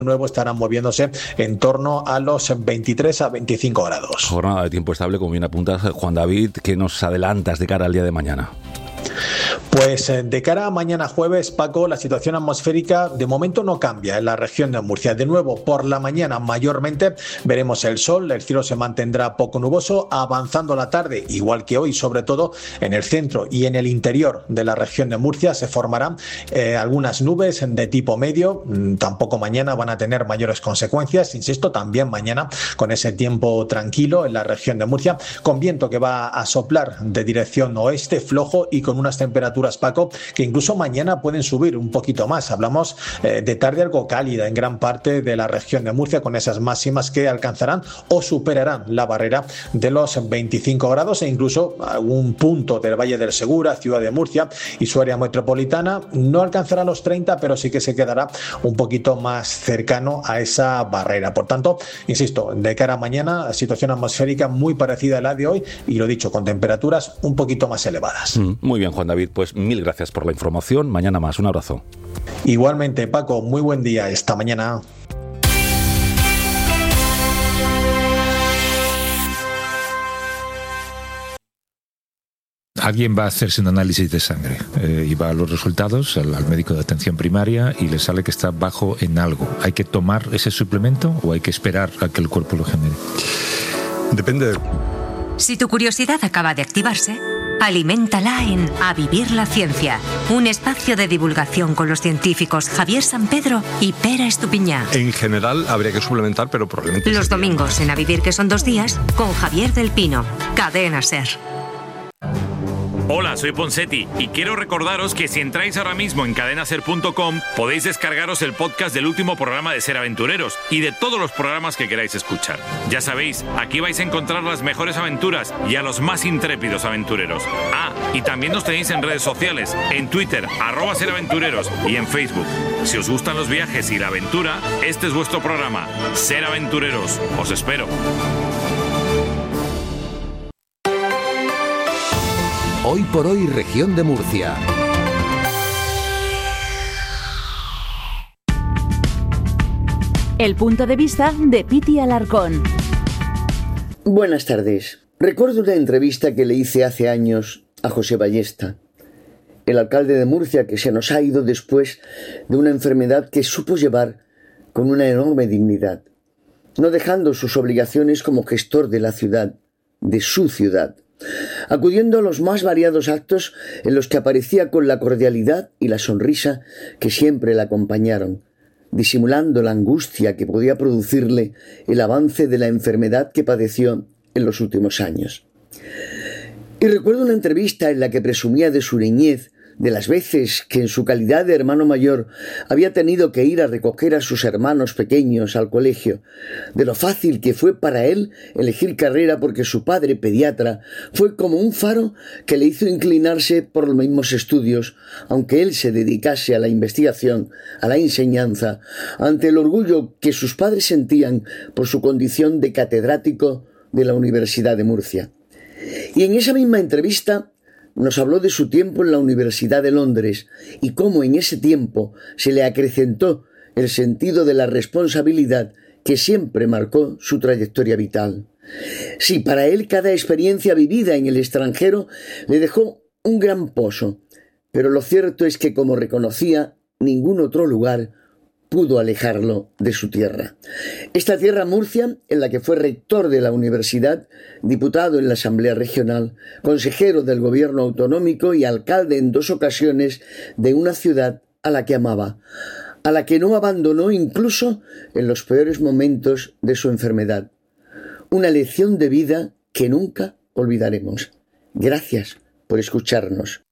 nuevo estarán moviéndose en torno a los 23 a 25 grados. Jornada de tiempo estable, como bien apuntas, Juan David. ¿Qué nos adelantas de cara al día de mañana? Pues de cara a mañana jueves, Paco, la situación atmosférica de momento no cambia en la región de Murcia. De nuevo, por la mañana mayormente veremos el sol, el cielo se mantendrá poco nuboso, avanzando la tarde, igual que hoy, sobre todo en el centro y en el interior de la región de Murcia se formarán algunas nubes de tipo medio. Tampoco mañana van a tener mayores consecuencias, insisto, también mañana con ese tiempo tranquilo en la región de Murcia, con viento que va a soplar de dirección oeste, flojo y con unas temperaturas, Paco, que incluso mañana pueden subir un poquito más. Hablamos de tarde algo cálida en gran parte de la región de Murcia, con esas máximas que alcanzarán o superarán la barrera de los 25 grados e incluso algún punto del Valle del Segura, Ciudad de Murcia y su área metropolitana no alcanzará los 30, pero sí que se quedará un poquito más cercano a esa barrera. Por tanto, insisto, de cara a mañana, situación atmosférica muy parecida a la de hoy y lo dicho, con temperaturas un poquito más elevadas. Muy bien, Juan David, pues mil gracias por la información. Mañana más, un abrazo. Igualmente, Paco, muy buen día. Esta mañana. Alguien va a hacerse un análisis de sangre y va a los resultados al médico de atención primaria y le sale que está bajo en algo. ¿Hay que tomar ese suplemento o hay que esperar a que el cuerpo lo genere? Depende. Si tu curiosidad acaba de activarse, aliméntala en A Vivir la Ciencia, un espacio de divulgación con los científicos Javier Sampedro y Pera Estupiñán. En general habría que suplementar, pero probablemente... Los domingos en A Vivir, que son 2 días, con Javier del Pino, Cadena SER. Hola, soy Ponseti y quiero recordaros que si entráis ahora mismo en cadenaser.com podéis descargaros el podcast del último programa de Ser Aventureros y de todos los programas que queráis escuchar. Ya sabéis, aquí vais a encontrar las mejores aventuras y a los más intrépidos aventureros. Ah, y también nos tenéis en redes sociales, en Twitter, @seraventureros y en Facebook. Si os gustan los viajes y la aventura, este es vuestro programa, Ser Aventureros. Os espero. Hoy por hoy, región de Murcia. El punto de vista de Piti Alarcón. Buenas tardes. Recuerdo una entrevista que le hice hace años a José Ballesta, el alcalde de Murcia, que se nos ha ido después de una enfermedad que supo llevar con una enorme dignidad, no dejando sus obligaciones como gestor de la ciudad, de su ciudad, acudiendo a los más variados actos en los que aparecía con la cordialidad y la sonrisa que siempre le acompañaron, disimulando la angustia que podía producirle el avance de la enfermedad que padeció en los últimos años. Y recuerdo una entrevista en la que presumía de su niñez, de las veces que en su calidad de hermano mayor había tenido que ir a recoger a sus hermanos pequeños al colegio, de lo fácil que fue para él elegir carrera porque su padre, pediatra, fue como un faro que le hizo inclinarse por los mismos estudios, aunque él se dedicase a la investigación, a la enseñanza, ante el orgullo que sus padres sentían por su condición de catedrático de la Universidad de Murcia. Y en esa misma entrevista nos habló de su tiempo en la Universidad de Londres y cómo en ese tiempo se le acrecentó el sentido de la responsabilidad que siempre marcó su trayectoria vital. Sí, para él cada experiencia vivida en el extranjero le dejó un gran pozo, pero lo cierto es que, como reconocía, ningún otro lugar pudo alejarlo de su tierra. Esta tierra, Murcia, en la que fue rector de la universidad, diputado en la Asamblea Regional, consejero del gobierno autonómico y alcalde en 2 ocasiones de una ciudad a la que amaba, a la que no abandonó incluso en los peores momentos de su enfermedad. Una lección de vida que nunca olvidaremos. Gracias por escucharnos.